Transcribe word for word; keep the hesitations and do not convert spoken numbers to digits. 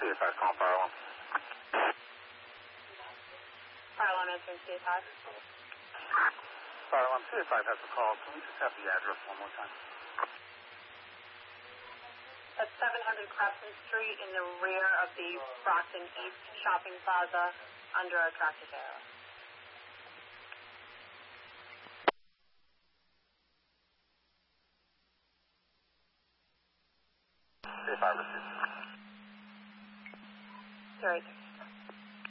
C A five, call fire alarm. Fire alarm answering C A five. Fire alarm, C A five has a call. Can we just have the address one more time? That's seven hundred Crafton Street in the rear of the Brockton East Shopping Plaza under a tractor trailer. C A five received. Sorry.